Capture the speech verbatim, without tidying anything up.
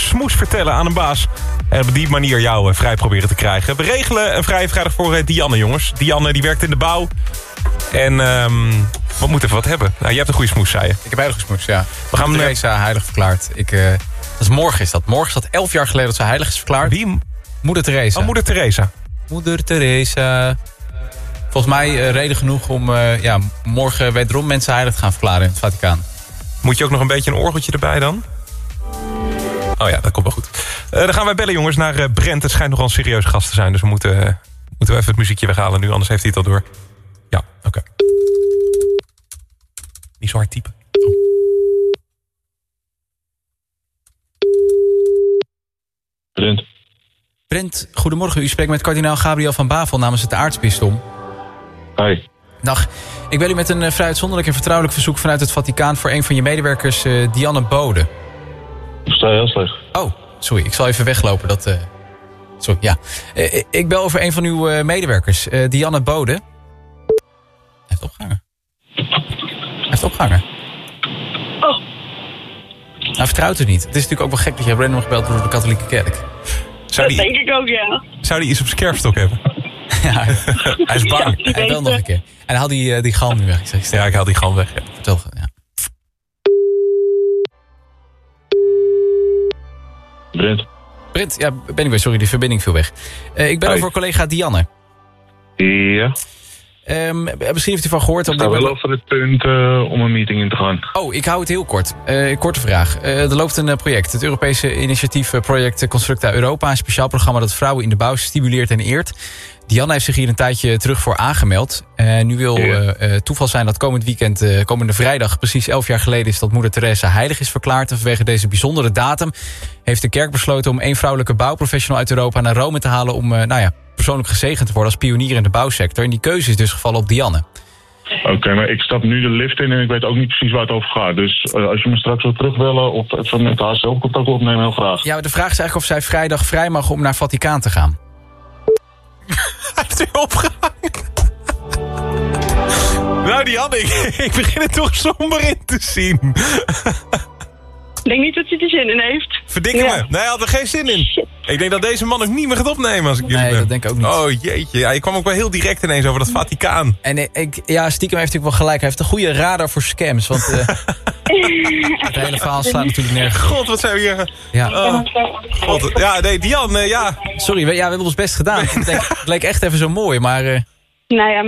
smoes vertellen aan een baas. En op die manier jou uh, vrij proberen te krijgen. We regelen een vrije vrijdag voor uh, Dianne, jongens. Dianne die werkt in de bouw. En um, we moeten even wat hebben. Nou, jij hebt een goede smoes, zei je. Ik heb heilig smoes, ja. We gaan Theresa uh, heilig verklaard. Ik, uh, dat is morgen is dat. Morgen is dat elf jaar geleden dat ze heilig is verklaard. Wie? Moeder Theresa. Oh, moeder Theresa. Moeder Theresa. Volgens mij uh, reden genoeg om uh, ja, morgen wederom mensen heilig te gaan verklaren in het Vaticaan. Moet je ook nog een beetje een orgeltje erbij dan? Oh ja, dat komt wel goed. Uh, dan gaan wij bellen, jongens, naar uh, Brent. Het schijnt nogal een serieuze gast te zijn. Dus we moeten, uh, moeten we even het muziekje weghalen nu. Anders heeft hij het al door. Ja, oké. Okay. Niet zo hard typen. Oh. Brent. Brent, goedemorgen. U spreekt met kardinaal Gabriel van Bavel namens het aartsbisdom. Hi. Dag. Ik bel u met een uh, vrij uitzonderlijk en vertrouwelijk verzoek vanuit het Vaticaan voor een van je medewerkers, uh, Dianne Bode. Ik sta heel slecht. Oh, sorry. Ik zal even weglopen. Dat, uh... Sorry, ja. Uh, ik bel over een van uw uh, medewerkers, uh, Dianne Bode. Hij heeft opgehangen. Hij heeft opgehangen. Oh. Hij vertrouwt het niet. Het is natuurlijk ook wel gek dat je random gebeld wordt door de katholieke kerk. Zou dat die, denk ik ook, ja. Zou die iets op zijn kerfstok hebben? Ja, hij is bang. Ja, hij belt nog een keer. En haal die, uh, die galm nu weg. Ik zeg, ja, ik haal die galm weg. Ja. Vertel, ja. Brent. Brent, ja, ben ik weer. Sorry, die verbinding viel weg. Uh, ik ben over collega Dianne. Ja. Um, misschien heeft u van gehoord. Ik sta wel over het punt uh, om een meeting in te gaan. Oh, ik hou het heel kort. Uh, korte vraag. Uh, er loopt een uh, project. Het Europese initiatief uh, project Constructa Europa. Een speciaal programma dat vrouwen in de bouw stimuleert en eert. Dianne heeft zich hier een tijdje terug voor aangemeld. Uh, nu wil uh, uh, toeval zijn dat komend weekend, uh, komende vrijdag, precies elf jaar geleden is dat moeder Theresa heilig is verklaard. En vanwege deze bijzondere datum heeft de kerk besloten om één vrouwelijke bouwprofessional uit Europa naar Rome te halen om, uh, nou ja, persoonlijk gezegend te worden als pionier in de bouwsector. En die keuze is dus gevallen op Dianne. Oké, okay, maar ik stap nu de lift in en ik weet ook niet precies waar het over gaat. Dus uh, als je me straks wil terugbellen of even met haar zelf contact opnemen, heel graag. Ja, de vraag is eigenlijk of zij vrijdag vrij mag om naar Vaticaan te gaan. Hij heeft weer opgehangen. Nou, Dianne, ik, ik begin er toch somber in te zien. Ik denk niet dat hij er zin in heeft. Verdikken ja. me. Nee, hij had er geen zin in. Shit. Ik denk dat deze man ook niet meer gaat opnemen als ik jullie nee, ben. dat denk ik ook niet. Oh jeetje, ja, je kwam ook wel heel direct ineens over dat Vaticaan. En ik, ja, stiekem heeft hij wel gelijk. Hij heeft een goede radar voor scams. Want uh, het hele verhaal slaat natuurlijk nergens. God, wat zijn we hier... Ja, oh. God. Ja, nee, Dianne, ja. Sorry, we, ja, we hebben ons best gedaan. Het leek, het leek echt even zo mooi, maar... Uh, nou ja,